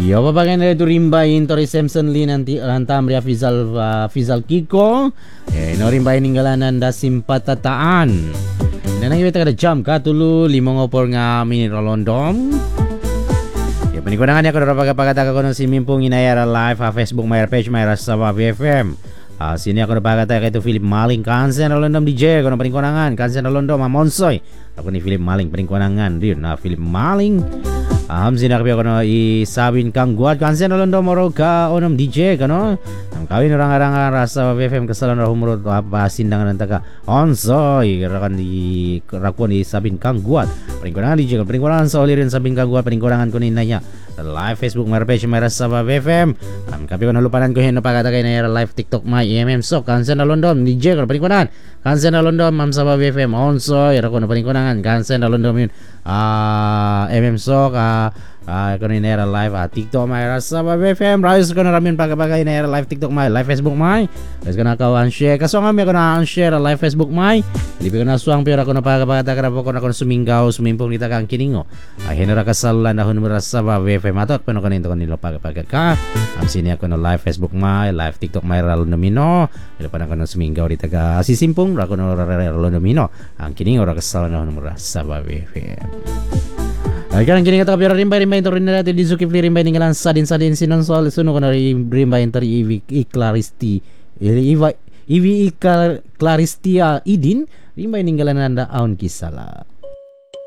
Yo papagan na ito rimbayin Tori Samson Lee nanti rantam ria Fizal Kiko. No rimbayin ninggalanan da simpatataan. Nanang kita kada jam katulu 5 nga minirolondom. Ya panikudangan ya kada pagkataka ko si Mimpong inayara live Facebook my page my Sabah BFM. Sini ako napagkataka ito Philip Maling kansen rolondom DJ ko na panikudangan kansen rolondom Monsoy. Ako ni Philip Maling panikudangan din na Philip Maling. Sinakbi ako na isabin kang guad kansen na londo moro ka onom DJ kano ang kawin orang-orang rasa BFM kasalan rahumuro apa sindangan ng taga onsoy rakan di rakuan isabin kang guad peringkurangan DJ peringkurangan sa ulirin sabin kang guad peringkurangan ko ninanya live Facebook marpage may rasa BFM kapi ko na lupanan ko hino pagkatagay na live TikTok my EMM so kansen na londo DJ ko peringkurangan kansen na londo mam sa BFM onsoy rakuan na peringkurangan kansen na londo yun MM Sok ko ni nera live TikTok my rasa BFM rise ko na ramin pagkabagay na live TikTok my live Facebook my guys ko na kawan share kaso nga ko na share live Facebook my libi ko na suang pero ko na pagkabagay ko na suminggaw sumimpong nita kang kiningo hinara kasalan na hun rasa BFM atot pano kanito kanilo pagkabagay ka am sini ako na live Facebook my live TikTok my ralo nomino ilo pa na ko na suminggaw dita ka sisimpong ra ko na ralo nomino ang kiningo ra kasalan na hun rasa BFM. Kan kini kata kapira rimba ito rin natin di Zulkifli rimba ninggalan sadin sinonsol suno ko na rimba ito Ivi Claristia Idin rimba ninggalan nanda aun kisala.